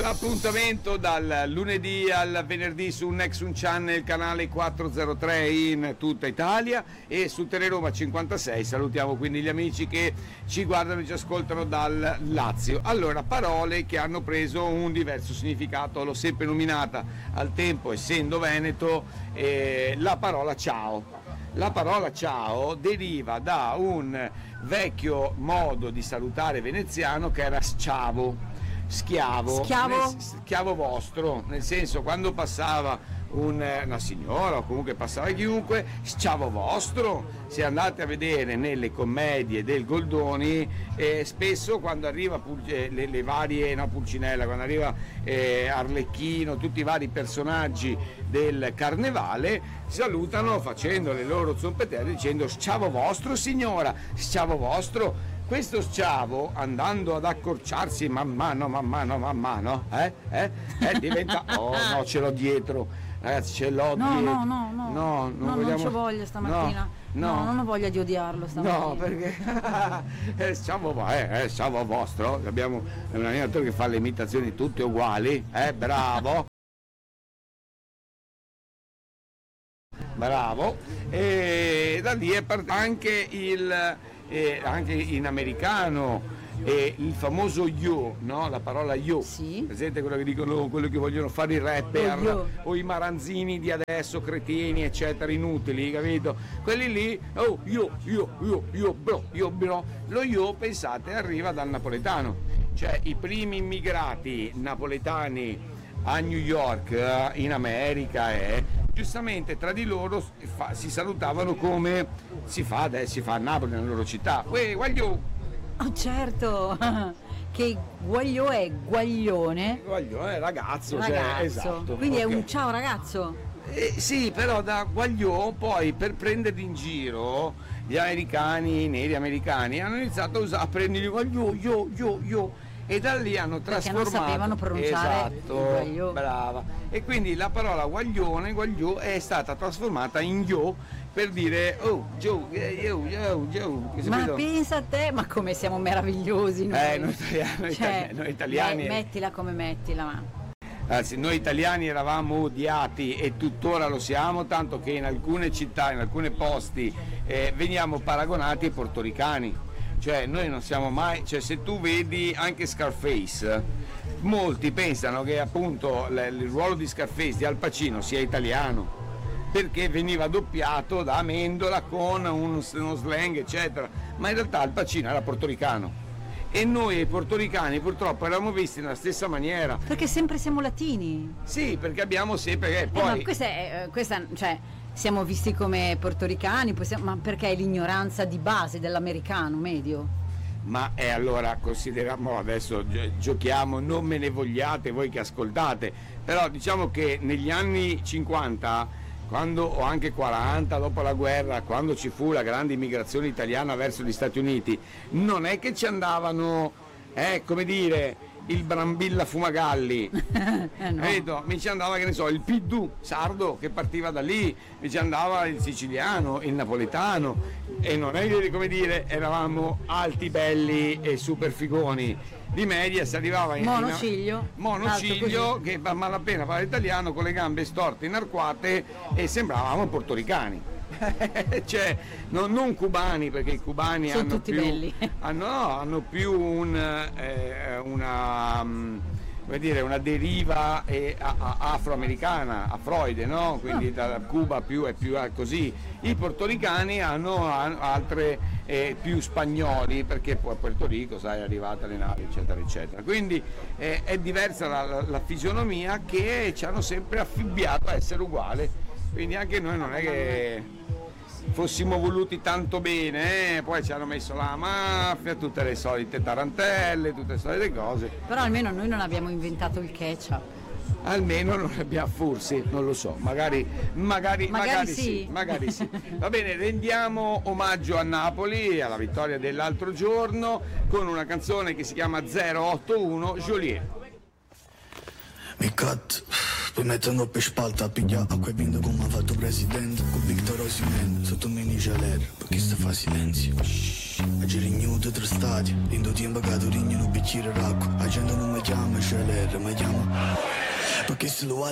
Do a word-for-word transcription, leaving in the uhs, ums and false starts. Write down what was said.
L'appuntamento dal lunedì al venerdì su Nexum Channel, canale quattrocentotre in tutta Italia, e su Teleroma cinquantasei. Salutiamo quindi gli amici che ci guardano e ci ascoltano dal Lazio. Allora, parole che hanno preso un diverso significato. L'ho sempre nominata al tempo, essendo veneto, eh, la parola ciao. La parola ciao deriva da un vecchio modo di salutare veneziano che era sciavo. Schiavo, schiavo? Nel, schiavo vostro, nel senso, quando passava un, una signora o comunque passava chiunque, schiavo vostro. Se andate a vedere nelle commedie del Goldoni, eh, spesso quando arriva eh, le, le varie, no, Pulcinella, quando arriva eh, Arlecchino, tutti i vari personaggi del carnevale salutano facendo le loro zompetelle dicendo schiavo vostro signora, schiavo vostro. Questo schiavo, andando ad accorciarsi man mano, man mano, man mano, eh, eh, eh, diventa, oh no, ce l'ho dietro, ragazzi, ce l'ho no, dietro. No, no, no, no, non, no, vogliamo... non c'ho voglia stamattina. No, no, no, non ho voglia di odiarlo stamattina. No, perché è schiavo, eh, schiavo vostro, abbiamo un animatore che fa le imitazioni tutte uguali, eh, bravo. Bravo, e da lì è partito anche il eh, anche in americano eh, il famoso yo, no? La parola yo, sì. Presente quello che dicono, quello che vogliono fare i rapper oh, o i maranzini di adesso, cretini eccetera, inutili, capito? Quelli lì, oh yo, yo, yo, yo, bro, yo, bro. Lo yo, pensate, arriva dal napoletano, cioè i primi immigrati napoletani a New York, in America, eh, giustamente tra di loro fa, si salutavano come si fa adesso, si fa a Napoli, nella loro città. Uè, guagliò! Oh certo, che guagliò è guaglione. Guagliò è ragazzo, ragazzo. Cioè, esatto. Quindi okay. È un ciao ragazzo. Eh, sì, però da guagliò poi, per prenderli in giro, gli americani, i neri americani, hanno iniziato a, usare, a prenderli guagliò, io, io, io. E da lì hanno trasformato. Perché non sapevano pronunciare. Esatto, brava. E quindi la parola guaglione, guagliò, è stata trasformata in yo per dire oh, yo, yo, yo, yo. Ma pensa a te, ma come siamo meravigliosi noi. Eh, noi italiani, cioè, noi italiani. Beh, mettila come mettila, ma. Anzi, noi italiani eravamo odiati e tuttora lo siamo, tanto che in alcune città, in alcuni posti eh, veniamo paragonati ai portoricani. Cioè noi non siamo mai, cioè se tu vedi anche Scarface, molti pensano che appunto l- il ruolo di Scarface di Al Pacino sia italiano, perché veniva doppiato da Amendola con un, uno slang eccetera, ma in realtà Al Pacino era portoricano e noi i portoricani purtroppo eravamo visti nella stessa maniera. Perché sempre siamo latini. Sì, perché abbiamo sempre... Eh, poi... eh, ma questa è, questa, cioè... siamo visti come portoricani, possiamo, ma perché è l'ignoranza di base dell'americano medio? Ma è allora, consideriamo, adesso giochiamo, non me ne vogliate voi che ascoltate, però diciamo che negli anni cinquanta, quando, o anche quaranta, dopo la guerra, quando ci fu la grande immigrazione italiana verso gli Stati Uniti, non è che ci andavano, eh, come dire... il Brambilla Fumagalli, eh no. Vedo, mi ci andava, che ne so, il Piddu sardo che partiva da lì, mi ci andava il siciliano, il napoletano, e non è che, come dire, eravamo alti, belli e super figoni. Di media si arrivava in monociglio, in, monociglio che a malapena parlava italiano con le gambe storte inarcuate e sembravamo portoricani. Cioè no, non cubani, perché i cubani sono hanno tutti più, belli. Hanno, no, hanno più un, eh, una, um, come dire, una deriva eh, a, a, afroamericana, a Freud, no? Quindi da Cuba più è più così. I portoricani hanno, hanno altre eh, più spagnoli, perché poi a Puerto Rico, sai, è arrivata le navi eccetera eccetera. Quindi eh, è diversa la, la, la fisionomia, che ci hanno sempre affibbiato a essere uguali. Quindi anche noi non è che fossimo voluti tanto bene, eh? Poi ci hanno messo la mafia, tutte le solite tarantelle, tutte le solite cose. Però almeno noi non abbiamo inventato il ketchup. Almeno non abbiamo, forse, non lo so, magari, magari, magari, magari sì. sì, magari sì. Va bene, rendiamo omaggio a Napoli, alla vittoria dell'altro giorno, con una canzone che si chiama zero otto uno, Joliet. Mi cut, poi mettono per spalta a pigliare acqua e vinto come ha fatto presidente, con Victor Osimhen, sotto mini gelere, perché sta fa silenzio. A girignuto tre stati, in due tempo che tu rigno un bicchiere d'acqua, a gente non mi chiama Celere, mi chiama perché se lo